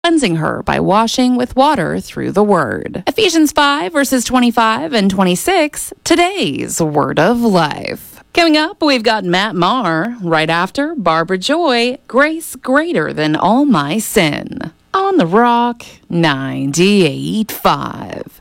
cleansing her by washing with water through the word. Ephesians 5 verses 25 and 26, today's word of life. Coming up, we've got Matt Maher. Right after, Barbara Joy, Grace Greater Than All My Sin. On the Rock 98.5.